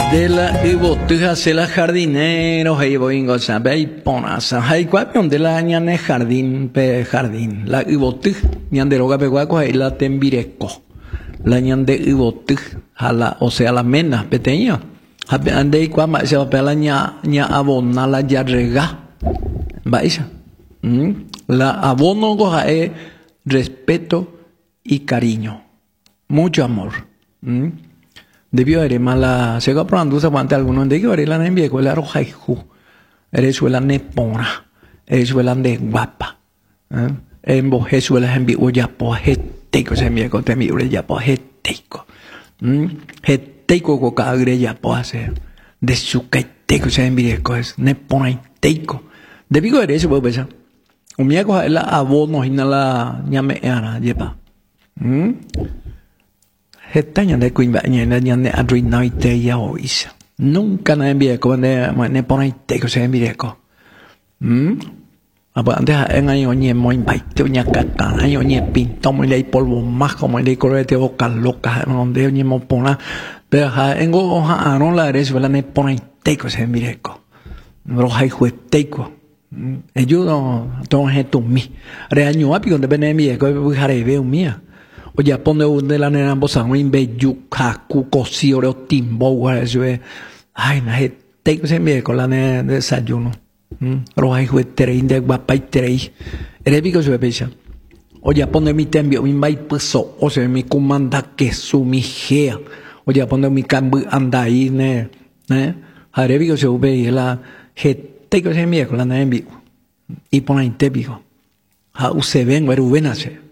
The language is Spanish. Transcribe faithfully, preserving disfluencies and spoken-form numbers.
De la ibotuja se la jardineros ahí voy en sabe ahí ponasa hay cuapion de la ñane jardín pe jardín la ibotuj ñanderoga pe guaco ahí la tembireco la ñande ibotuj hala o sea la mena peteño habe ande cuama se va la ña ña abona la ya rega vais la abono goja es respeto y cariño, mucho amor. ¿Mm? Debió haber mala, se va probando, se aguanta algunos de que ahora la envía con la roja y ju, eres suela nepona, eres suela de guapa, en vos es suela en vivo ya po heteco, se envía con temi ya po heteco, heteco con cagre ya po hacer, de su caiteco se envía con es nepona heteco, debió haber eso, pues pensar, un miaco es la abono y no la llame ana, lleva. Hmm? Heta ñande kuimba ñande ñande adrinoite ya oisa. Nunca na envía con de ne ponaite que se envía con. Hmm? Apa antes en año ñe muy baite ña cata, año ñe pinto muy ley polvo más como le correte boca loca donde ñe mo pona. Pero ha en go ha aron la eres vela ne ponaite que se envía con. No hay jueteco. Ellos todos estos mi. Reaño api donde ven envía que voy a reveo mía. O ya pone de la nena bosa un beyuca cucosi o timbo eso es ay na gente se me con la nena de desayuno roja y juetere de guapa y terei eres pico se pecha o ya pone mi tembio mi mai puso o se mi comanda que su mi gea o ya pone mi cambu anda ahí ne ne eres pico se ve la gente que se me con la nena y pone en tepico ha se ven ver uvenase